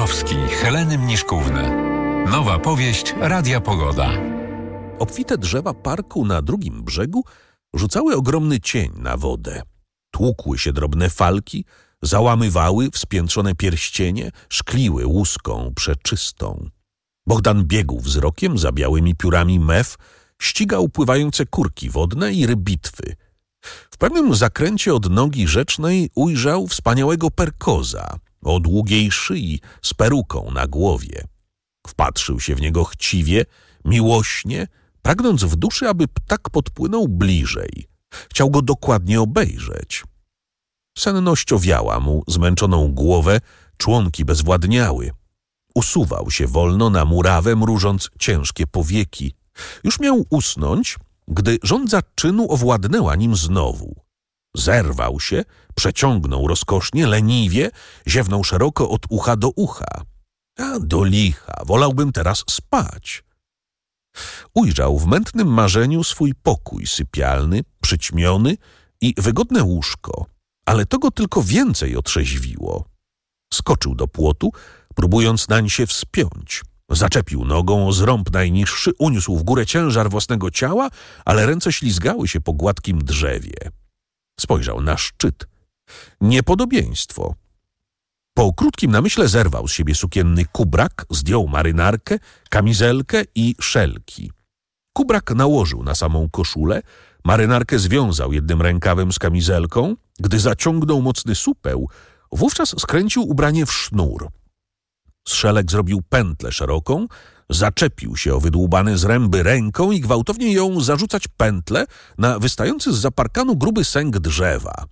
Borowski, Heleny Mniszkówny. Nowa powieść Radia Pogoda. Obfite drzewa parku na drugim brzegu rzucały ogromny cień na wodę. Tłukły się drobne falki, załamywały wspiętrzone pierścienie, szkliły łuską przeczystą. Bogdan biegł wzrokiem za białymi piórami mew, ścigał pływające kurki wodne i rybitwy. W pewnym zakręcie od nogi rzecznej ujrzał wspaniałego perkoza o długiej szyi z peruką na głowie. Wpatrzył się w niego chciwie, miłośnie, pragnąc w duszy, aby ptak podpłynął bliżej. Chciał go dokładnie obejrzeć. Senność owiała mu zmęczoną głowę, członki bezwładniały. Usuwał się wolno na murawę, mrużąc ciężkie powieki. Już miał usnąć, gdy żądza czynu owładnęła nim znowu. Zerwał się, przeciągnął rozkosznie, leniwie, ziewnął szeroko od ucha do ucha. A do licha, wolałbym teraz spać. Ujrzał w mętnym marzeniu swój pokój sypialny, przyćmiony i wygodne łóżko, ale to go tylko więcej otrzeźwiło. Skoczył do płotu, próbując nań się wspiąć. Zaczepił nogą o zrąb najniższy, uniósł w górę ciężar własnego ciała, ale ręce ślizgały się po gładkim drzewie. Spojrzał na szczyt. Niepodobieństwo. Po krótkim namyśle zerwał z siebie sukienny kubrak, zdjął marynarkę, kamizelkę i szelki. Kubrak nałożył na samą koszulę, marynarkę związał jednym rękawem z kamizelką. Gdy zaciągnął mocny supeł, wówczas skręcił ubranie w sznur. Z szelek zrobił pętlę szeroką, zaczepił się o wydłubane zręby ręką i gwałtownie ją zarzucać pętlę na wystający zza parkanu gruby sęk drzewa.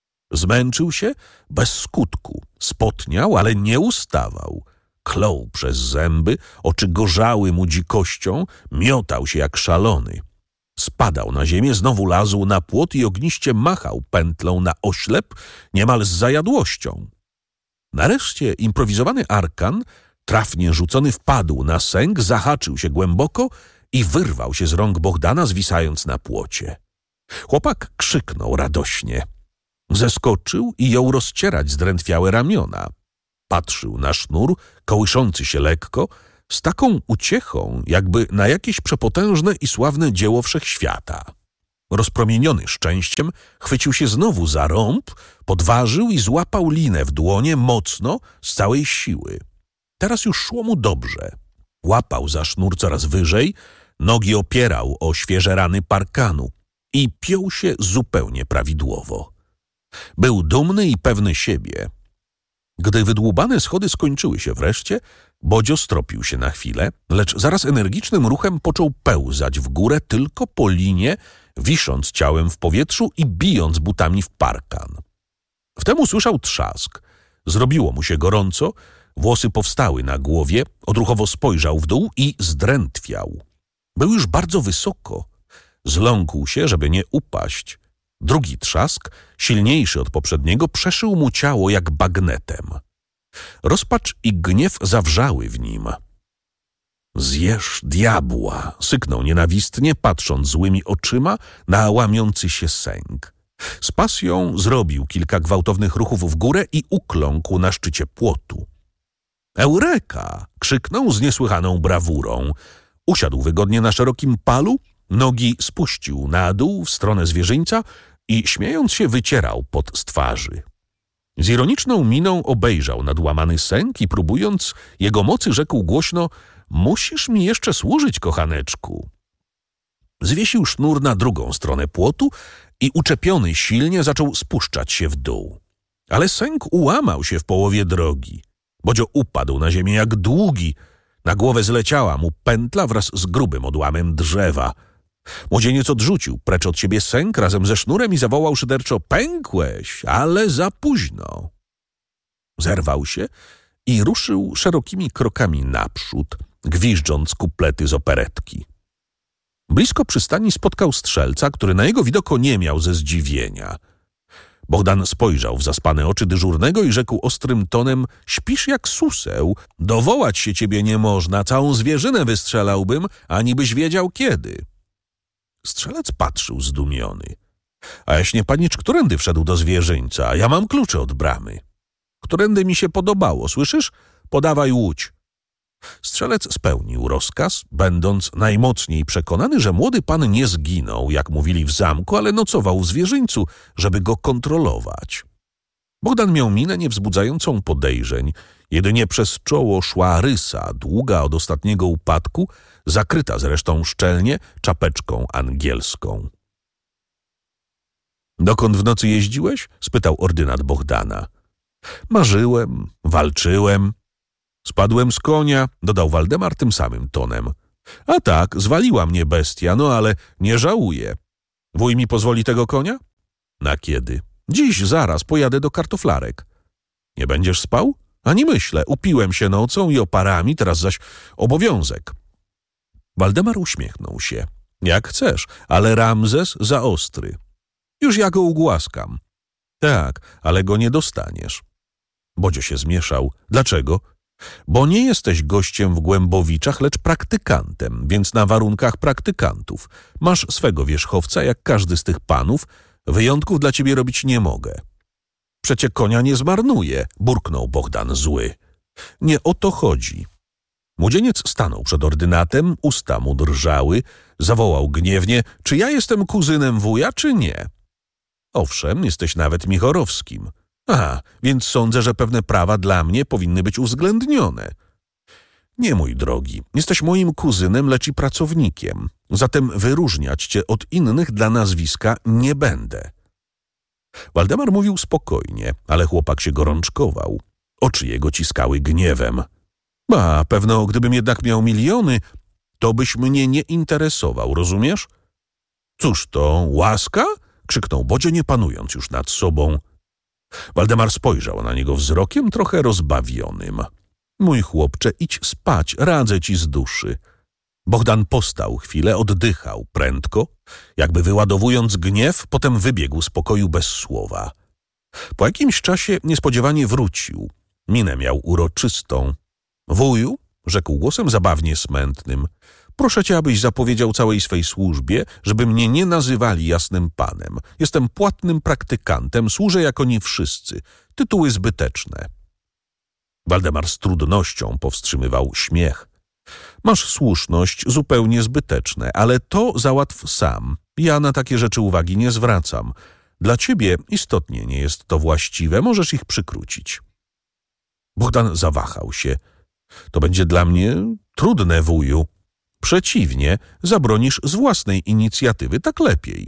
Zmęczył się bez skutku, spotniał, ale nie ustawał. Klął przez zęby, oczy gorzały mu dzikością, miotał się jak szalony. Spadał na ziemię, znowu lazł na płot i ogniście machał pętlą na oślep, niemal z zajadłością. Nareszcie improwizowany arkan, trafnie rzucony, wpadł na sęk, zahaczył się głęboko i wyrwał się z rąk Bogdana, zwisając na płocie. Chłopak krzyknął radośnie. Zeskoczył i jął rozcierać zdrętwiałe ramiona. Patrzył na sznur, kołyszący się lekko, z taką uciechą, jakby na jakieś przepotężne i sławne dzieło wszechświata. Rozpromieniony szczęściem, chwycił się znowu za rąb, podważył i złapał linę w dłonie mocno, z całej siły. Teraz już szło mu dobrze. Łapał za sznur coraz wyżej, nogi opierał o świeże rany parkanu i piął się zupełnie prawidłowo. Był dumny i pewny siebie. Gdy wydłubane schody skończyły się wreszcie, Bodzio stropił się na chwilę, lecz zaraz energicznym ruchem począł pełzać w górę tylko po linie, wisząc ciałem w powietrzu i bijąc butami w parkan. Wtem usłyszał trzask. Zrobiło mu się gorąco, włosy powstały na głowie, odruchowo spojrzał w dół i zdrętwiał. Był już bardzo wysoko. Zląkł się, żeby nie upaść. Drugi trzask, silniejszy od poprzedniego, przeszył mu ciało jak bagnetem. Rozpacz i gniew zawrzały w nim. Zjesz diabła, syknął nienawistnie, patrząc złymi oczyma na łamiący się sęk. Z pasją zrobił kilka gwałtownych ruchów w górę i ukląkł na szczycie płotu. Eureka! Krzyknął z niesłychaną brawurą. Usiadł wygodnie na szerokim palu, nogi spuścił na dół w stronę zwierzyńca i śmiejąc się wycierał pot z twarzy. Z ironiczną miną obejrzał nadłamany sęk i próbując jego mocy rzekł głośno: musisz mi jeszcze służyć, kochaneczku. Zwiesił sznur na drugą stronę płotu i uczepiony silnie zaczął spuszczać się w dół. Ale sęk ułamał się w połowie drogi. Bodzio upadł na ziemię jak długi. Na głowę zleciała mu pętla wraz z grubym odłamem drzewa. Młodzieniec odrzucił precz od siebie sęk razem ze sznurem i zawołał szyderczo: pękłeś, ale za późno. Zerwał się i ruszył szerokimi krokami naprzód, gwiżdżąc kuplety z operetki. Blisko przystani spotkał strzelca, który na jego widok oniemiał ze zdziwienia. Bogdan spojrzał w zaspane oczy dyżurnego i rzekł ostrym tonem: śpisz jak suseł, dowołać się ciebie nie można, całą zwierzynę wystrzelałbym, ani byś wiedział kiedy. Strzelec patrzył zdumiony. A jaśnie panicz, którędy wszedł do zwierzyńca? Ja mam klucze od bramy. Którędy mi się podobało, słyszysz? podawaj łódź. Strzelec spełnił rozkaz, będąc najmocniej przekonany, że młody pan nie zginął, jak mówili w zamku, ale nocował w zwierzyńcu, żeby go kontrolować. Bogdan miał minę niewzbudzającą podejrzeń. Jedynie przez czoło szła rysa, długa od ostatniego upadku, zakryta zresztą szczelnie czapeczką angielską. Dokąd w nocy jeździłeś? Spytał ordynat Bogdana. Marzyłem, walczyłem. Spadłem z konia, dodał Waldemar tym samym tonem. A tak, zwaliła mnie bestia, no ale nie żałuję. Wuj mi pozwoli tego konia? Na kiedy? Dziś, zaraz, pojadę do kartoflarek. Nie będziesz spał? Ani myślę, upiłem się nocą i oparami, teraz zaś obowiązek. Waldemar uśmiechnął się. Jak chcesz, ale Ramzes za ostry. Już ja go ugłaskam. Tak, ale go nie dostaniesz. Bodzio się zmieszał. Dlaczego? Bo nie jesteś gościem w Głębowiczach, lecz praktykantem, więc na warunkach praktykantów. Masz swego wierzchowca, jak każdy z tych panów. Wyjątków dla ciebie robić nie mogę. Przecie konia nie zmarnuję, burknął Bogdan zły. Nie o to chodzi. Młodzieniec stanął przed ordynatem, usta mu drżały, zawołał gniewnie, czy ja jestem kuzynem wuja, czy nie? Owszem, jesteś nawet Michorowskim. Aha, więc sądzę, że pewne prawa dla mnie powinny być uwzględnione. Nie, mój drogi, jesteś moim kuzynem, lecz i pracownikiem. Zatem wyróżniać cię od innych dla nazwiska nie będę. Waldemar mówił spokojnie, ale chłopak się gorączkował. Oczy jego ciskały gniewem. Ba, pewno gdybym jednak miał miliony, to byś mnie nie interesował, rozumiesz? Cóż to, łaska? Krzyknął Bodzio, nie panując już nad sobą. Waldemar spojrzał na niego wzrokiem trochę rozbawionym. Mój chłopcze, idź spać, radzę ci z duszy. Bogdan postał chwilę, oddychał prędko, jakby wyładowując gniew, potem wybiegł z pokoju bez słowa. Po jakimś czasie niespodziewanie wrócił. Minę miał uroczystą. Wuju, rzekł głosem zabawnie smętnym, proszę cię, abyś zapowiedział całej swej służbie, żeby mnie nie nazywali jasnym panem. Jestem płatnym praktykantem, służę jak oni wszyscy. Tytuły zbyteczne. Waldemar z trudnością powstrzymywał śmiech. Masz słuszność, zupełnie zbyteczne, ale to załatw sam. Ja na takie rzeczy uwagi nie zwracam. Dla ciebie istotnie nie jest to właściwe, możesz ich przykrócić. Bogdan zawahał się. To będzie dla mnie trudne, wuju. Przeciwnie, zabronisz z własnej inicjatywy, tak lepiej.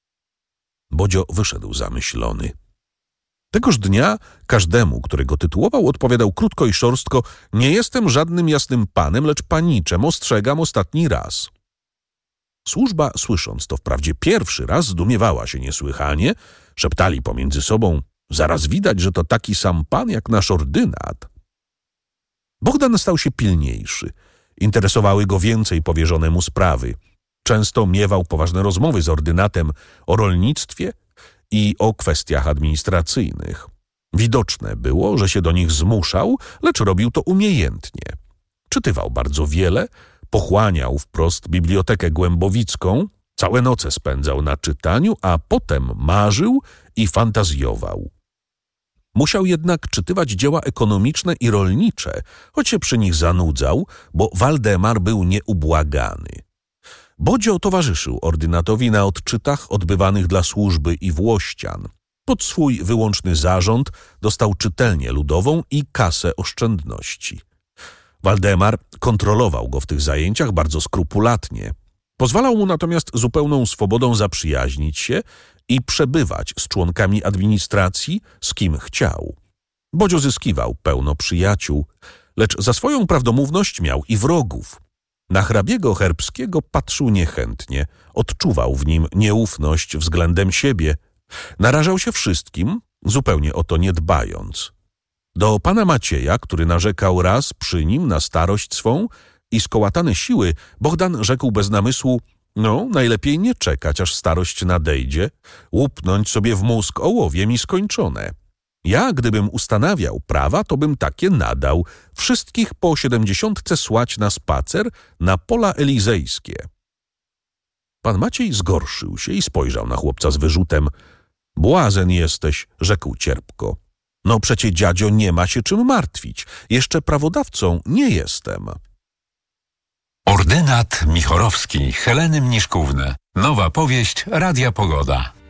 Bodzio wyszedł zamyślony. Tegoż dnia każdemu, który go tytułował, odpowiadał krótko i szorstko: nie jestem żadnym jasnym panem, lecz paniczem, ostrzegam ostatni raz. Służba, słysząc to wprawdzie pierwszy raz, zdumiewała się niesłychanie, szeptali pomiędzy sobą: zaraz widać, że to taki sam pan jak nasz ordynat. Bogdan stał się pilniejszy. Interesowały go więcej powierzone mu sprawy. Często miewał poważne rozmowy z ordynatem o rolnictwie i o kwestiach administracyjnych. Widoczne było, że się do nich zmuszał, lecz robił to umiejętnie. Czytywał bardzo wiele, pochłaniał wprost bibliotekę głębowicką, całe noce spędzał na czytaniu, a potem marzył i fantazjował. Musiał jednak czytywać dzieła ekonomiczne i rolnicze, choć się przy nich zanudzał, bo Waldemar był nieubłagany. Bodzio towarzyszył ordynatowi na odczytach odbywanych dla służby i włościan. Pod swój wyłączny zarząd dostał czytelnię ludową i kasę oszczędności. Waldemar kontrolował go w tych zajęciach bardzo skrupulatnie. Pozwalał mu natomiast zupełną swobodą zaprzyjaźnić się i przebywać z członkami administracji, z kim chciał. Bodzio zyskiwał pełno przyjaciół, lecz za swoją prawdomówność miał i wrogów. Na hrabiego Herbskiego patrzył niechętnie, odczuwał w nim nieufność względem siebie. Narażał się wszystkim, zupełnie o to nie dbając. Do pana Macieja, który narzekał raz przy nim na starość swą i skołatane siły, Bogdan rzekł bez namysłu: no, najlepiej nie czekać, aż starość nadejdzie, łupnąć sobie w mózg ołowiem i skończone. Ja, gdybym ustanawiał prawa, to bym takie nadał, wszystkich po 70 słać na spacer na pola elizejskie. Pan Maciej zgorszył się i spojrzał na chłopca z wyrzutem. Błazen jesteś, rzekł cierpko. No przecie, dziadzio, nie ma się czym martwić. Jeszcze prawodawcą nie jestem. Ordynat Michorowski Heleny Mniszkówny. Nowa powieść Radia Pogoda.